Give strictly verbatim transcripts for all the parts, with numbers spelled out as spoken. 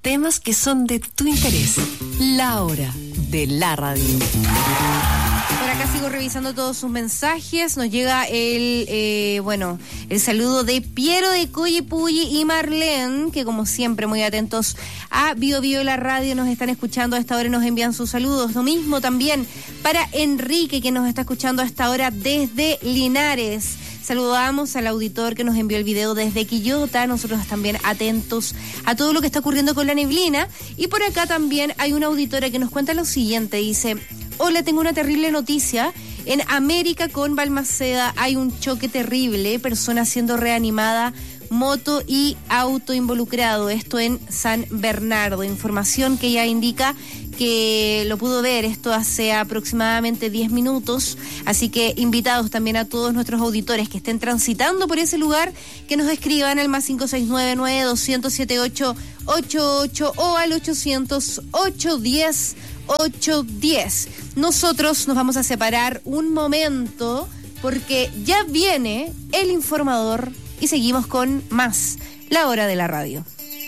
temas que son de tu interés. La hora de la radio. Por acá sigo revisando todos sus mensajes. Nos llega el, eh, bueno, el saludo de Piero de Coyipulli y Marlene, que como siempre muy atentos a Bio Bio la radio, nos están escuchando a esta hora y nos envían sus saludos. Lo mismo también para Enrique, que nos está escuchando a esta hora desde Linares. Saludamos al auditor que nos envió el video desde Quillota, nosotros también atentos a todo lo que está ocurriendo con la neblina. Y por acá también hay una auditora que nos cuenta lo siguiente, dice: hola, tengo una terrible noticia. En América con Balmaceda hay un choque terrible, persona siendo reanimada, moto y auto involucrado, esto en San Bernardo. Información que ya indica que lo pudo ver esto hace aproximadamente diez minutos, así que invitados también a todos nuestros auditores que estén transitando por ese lugar, que nos escriban al más cinco seis nueve nueve, dos cero cero, siete ocho ocho ocho o al ochocientos, ocho diez, ocho diez. Nosotros nos vamos a separar un momento porque ya viene el informador y seguimos con más La Hora de la Radio.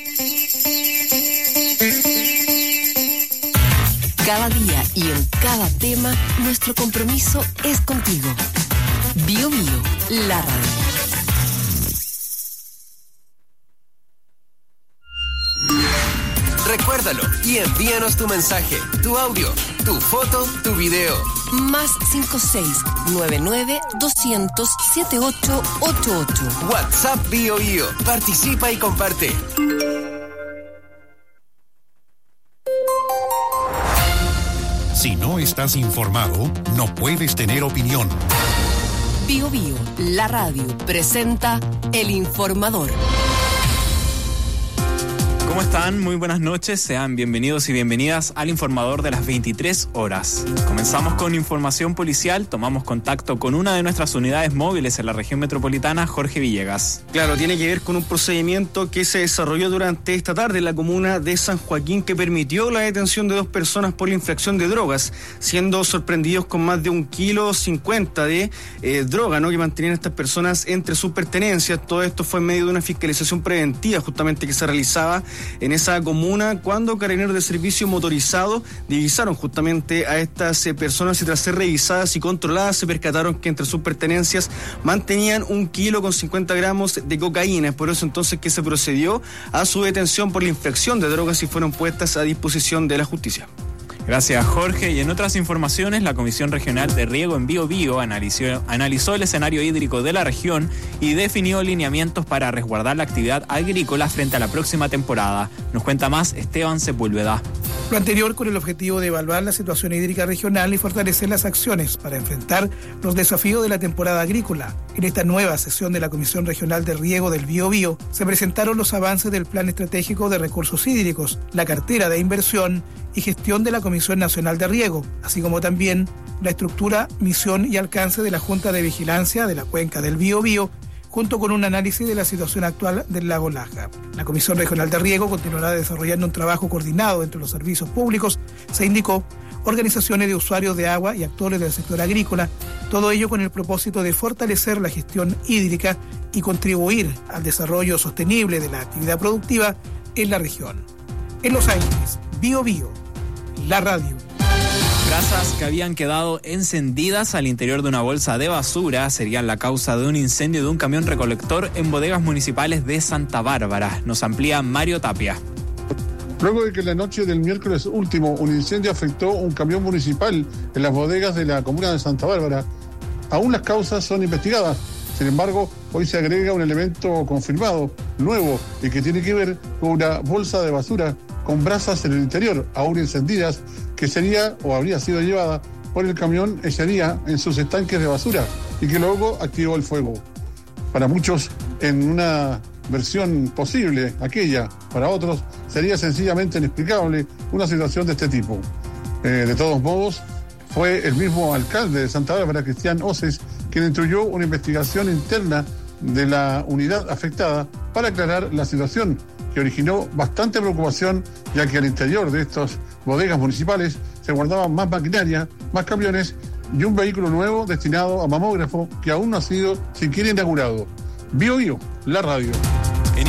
Cada día y en cada tema, nuestro compromiso es contigo. Bio Bio, la radio. Recuérdalo y envíanos tu mensaje, tu audio, tu foto, tu video. Más cinco seis nueve nueve, dos cero cero, siete ocho ocho ocho. WhatsApp Bio Bio. Participa y comparte. Si no estás informado, no puedes tener opinión. Bio Bio, la radio, presenta El Informador. ¿Cómo están? Muy buenas noches, sean bienvenidos y bienvenidas al Informador de las veintitrés horas. Comenzamos con información policial, tomamos contacto con una de nuestras unidades móviles en la región metropolitana, Jorge Villegas. Claro, tiene que ver con un procedimiento que se desarrolló durante esta tarde en la comuna de San Joaquín, que permitió la detención de dos personas por la infracción de drogas, siendo sorprendidos con más de un kilo cincuenta de eh, droga, ¿no?, que mantenían estas personas entre sus pertenencias. Todo esto fue en medio de una fiscalización preventiva justamente que se realizaba en esa comuna, cuando carabineros de servicio motorizado divisaron justamente a estas eh, personas y tras ser revisadas y controladas se percataron que entre sus pertenencias mantenían un kilo con cincuenta gramos de cocaína. Es por eso entonces que se procedió a su detención por la infracción de drogas y fueron puestas a disposición de la justicia. Gracias, Jorge. Y en otras informaciones, la Comisión Regional de Riego en Bio Bio analizó, analizó el escenario hídrico de la región y definió lineamientos para resguardar la actividad agrícola frente a la próxima temporada. Nos cuenta más Esteban Sepúlveda. Lo anterior con el objetivo de evaluar la situación hídrica regional y fortalecer las acciones para enfrentar los desafíos de la temporada agrícola. En esta nueva sesión de la Comisión Regional de Riego del Bio Bio se presentaron los avances del Plan Estratégico de Recursos Hídricos, la cartera de inversión y gestión de la Comisión Nacional de Riego, así como también la estructura, misión y alcance de la Junta de Vigilancia de la Cuenca del Bio Bio, junto con un análisis de la situación actual del lago Laja. La Comisión Regional de Riego continuará desarrollando un trabajo coordinado entre los servicios públicos, se indicó, organizaciones de usuarios de agua y actores del sector agrícola, todo ello con el propósito de fortalecer la gestión hídrica y contribuir al desarrollo sostenible de la actividad productiva en la región. En Los Ángeles, Bio Bio, la radio. Brasas que habían quedado encendidas al interior de una bolsa de basura serían la causa de un incendio de un camión recolector en bodegas municipales de Santa Bárbara. Nos amplía Mario Tapia. Luego de que la noche del miércoles último un incendio afectó un camión municipal en las bodegas de la comuna de Santa Bárbara, aún las causas son investigadas. Sin embargo, hoy se agrega un elemento confirmado, nuevo, y que tiene que ver con una bolsa de basura con brasas en el interior, aún encendidas, que sería o habría sido llevada por el camión Echería en sus estanques de basura y que luego activó el fuego. Para muchos, en una versión posible, aquella, para otros, sería sencillamente inexplicable una situación de este tipo. Eh, de todos modos, fue el mismo alcalde de Santa Bárbara, Cristian Oces, quien instruyó una investigación interna de la unidad afectada para aclarar la situación, que originó bastante preocupación, ya que al interior de estas bodegas municipales se guardaban más maquinaria, más camiones y un vehículo nuevo destinado a mamógrafo que aún no ha sido siquiera inaugurado. Bio Bio, la radio. En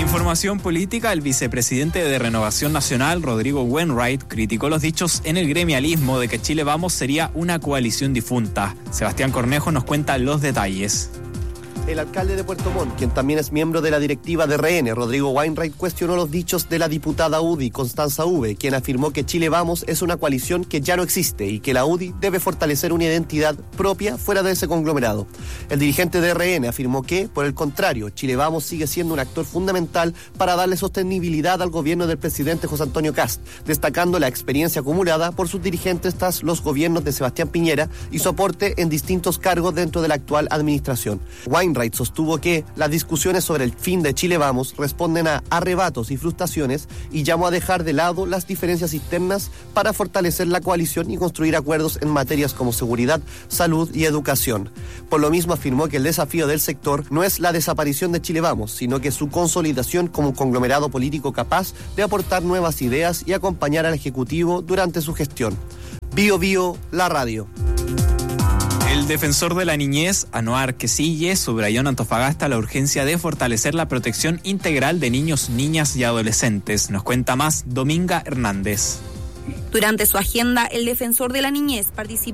información política, el vicepresidente de Renovación Nacional, Rodrigo Wainwright, criticó los dichos en el gremialismo de que Chile Vamos sería una coalición difunta. Sebastián Cornejo nos cuenta los detalles. El alcalde de Puerto Montt, quien también es miembro de la directiva de R N, Rodrigo Wainwright, cuestionó los dichos de la diputada U D I, Constanza V, quien afirmó que Chile Vamos es una coalición que ya no existe y que la U D I debe fortalecer una identidad propia fuera de ese conglomerado. El dirigente de R N afirmó que, por el contrario, Chile Vamos sigue siendo un actor fundamental para darle sostenibilidad al gobierno del presidente José Antonio Kast, destacando la experiencia acumulada por sus dirigentes tras los gobiernos de Sebastián Piñera y su aporte en distintos cargos dentro de la actual administración. Wainwright sostuvo que las discusiones sobre el fin de Chile Vamos responden a arrebatos y frustraciones y llamó a dejar de lado las diferencias internas para fortalecer la coalición y construir acuerdos en materias como seguridad, salud y educación. Por lo mismo afirmó que el desafío del sector no es la desaparición de Chile Vamos, sino que su consolidación como un conglomerado político capaz de aportar nuevas ideas y acompañar al Ejecutivo durante su gestión. Bio Bio, la radio. El defensor de la niñez, Anuar Quesille, subrayó en Antofagasta la urgencia de fortalecer la protección integral de niños, niñas y adolescentes. Nos cuenta más Dominga Hernández. Durante su agenda, el defensor de la niñez participó